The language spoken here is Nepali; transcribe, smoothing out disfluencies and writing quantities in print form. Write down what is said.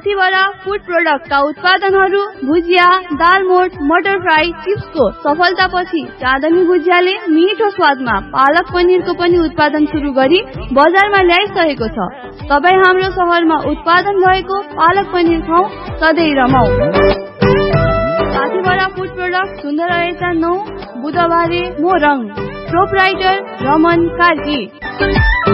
साथीभरा फूड प्रोडक्टका उत्पादनहरू भुजिया, दालमोट, मटर फ्राई, चिप्सको सफलतापछि चाँदनी भुजियाले मिठो स्वादमा पालक पनिरको पनि उत्पादन सुरु गरी बजारमा ल्याइसकेको छ। तपाईँ हाम्रो शहरमा उत्पादन भएको पालक पनिर खाऊ, सधैँ रमाऊ। साथीभरा फूड प्रोडक्ट सुन्दर रहेछ 9 बुधबारे मोरङ। प्रोपराइटर रमन कार्की।